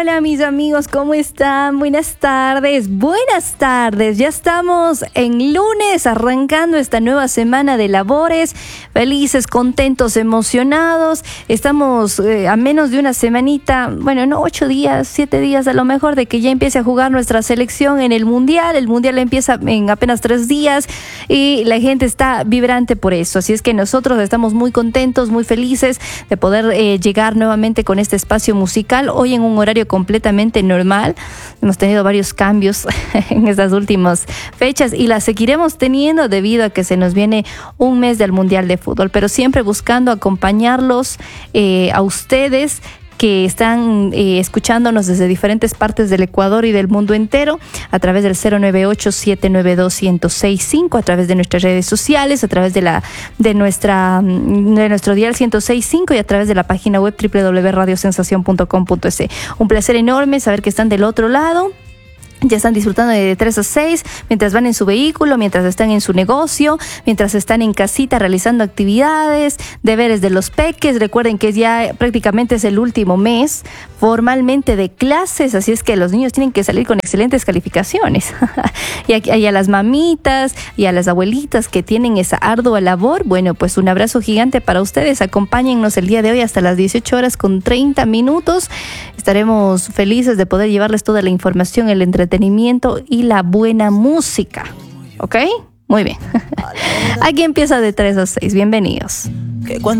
Hola mis amigos, ¿cómo están? Buenas tardes, ya estamos en lunes arrancando esta nueva semana de labores, felices, contentos, emocionados. Estamos a menos de una semanita, bueno, no 8 días, 7 días a lo mejor de que ya empiece a jugar nuestra selección en el Mundial. El Mundial empieza en apenas 3 días y la gente está vibrante por eso, así es que nosotros estamos muy contentos, muy felices de poder llegar nuevamente con este espacio musical, hoy en un horario completamente normal. Hemos tenido varios cambios en estas últimas fechas y las seguiremos teniendo debido a que se nos viene un mes del Mundial de Fútbol, pero siempre buscando acompañarlos a ustedes que están escuchándonos desde diferentes partes del Ecuador y del mundo entero, a través del 098-792-1065, a través de nuestras redes sociales, a través de nuestro dial 106.5 y a través de la página web www.radiosensacion.com.es. Un placer enorme saber que están del otro lado. Ya están disfrutando de 3 a 6, mientras van en su vehículo, mientras están en su negocio, mientras están en casita realizando actividades, deberes de los peques. Recuerden que ya prácticamente es el último mes formalmente de clases, así es que los niños tienen que salir con excelentes calificaciones. y a las mamitas y a las abuelitas que tienen esa ardua labor, bueno, pues un abrazo gigante para ustedes. Acompáñennos el día de hoy hasta las 18:30. Estaremos felices de poder llevarles toda la información, el entretenimiento y la buena música. ¿Ok? Muy bien. Aquí empieza de 3 a 6. Bienvenidos.